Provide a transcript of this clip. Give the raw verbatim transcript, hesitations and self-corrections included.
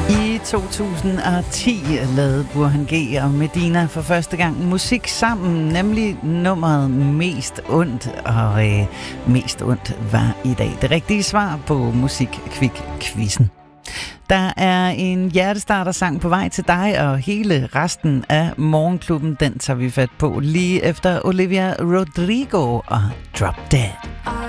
I to tusind og ti lavede Burhan G og Medina for første gang musik sammen, nemlig nummeret Mest Ondt, og øh, Mest Ondt var i dag det rigtige svar på Musikkvik-quizzen. Der er en hjertestarter-sang på vej til dig, og hele resten af Morgenklubben, den tager vi fat på lige efter Olivia Rodrigo og Drop Dead.